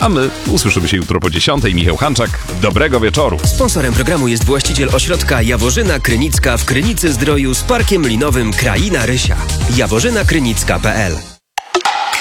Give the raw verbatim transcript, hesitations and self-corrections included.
A my usłyszymy się jutro po dziesiątej. Michał Hanczak, dobrego wieczoru. Sponsorem programu jest właściciel ośrodka Jaworzyna Krynicka w Krynicy Zdroju z Parkiem Linowym Kraina Rysia. jaworzyna krynicka kropka p l